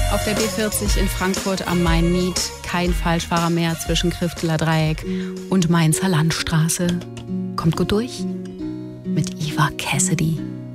Auf der B40 in Frankfurt am Main-Nied kein Falschfahrer mehr zwischen Krifteler Dreieck und Mainzer Landstraße. Kommt gut durch mit Eva Cassidy.